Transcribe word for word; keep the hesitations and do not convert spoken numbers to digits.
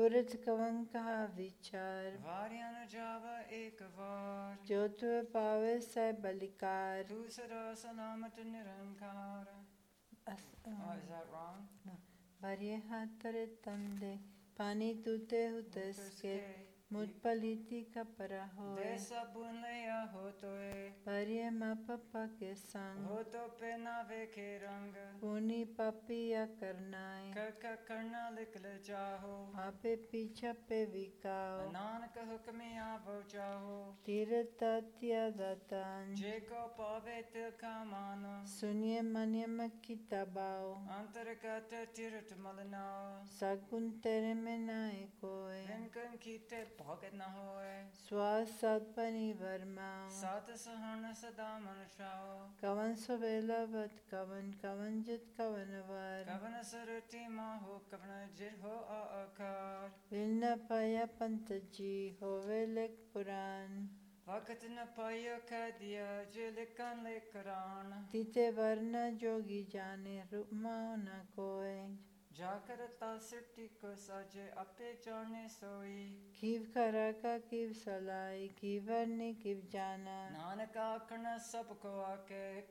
सूरत कवन कहा विचार, वार्या न जावा एक बार, जो तुम पावे सै बलिकार। दूसरा सलामत निरंकार. अस- Oh, is that wrong? भरिए हाथ तरे तंदे, पानी तूते हुतसके, मुझ पलीती कपरा होए। देसा बुन लिया हो तो ए, भरिए माँ पप्पा के संग, हो तो पे नावे के रंग. पुनी पापिया करनाए, कर का करना लिख ले जाहो, आपे पीछा पे विकाओ। नानक हुक्म आवो चाहो, तीरथ त्याग दातान, जे को पावे तिल का मानो. सुनिए मनियम की तबाओ, अंतर्गत तीर्थ मलनाओ, सगुन तेरे में नाए कोय। विनकन कीते भगत न होए, श्वास सतपनि वर्माओ, सात सहन सदा मन छाओ. कवन सुबेला बत कवन, कवन जित कवन वार। कवन सरति माहो कवन जिर हो आकार. विन्न पाया पंत जी, होवे लेख पुराण। वक्त न पायो कह दिया जो लिखन लिखरान. तीते वर्ण जोगी जाने, रुमाओ न कोय। जाकर ता सृष्टि को साजे अपे जाने सोई. कीव करा का कीव सलाई, कीवर ने कीव जाना। नानक आखन सबको आके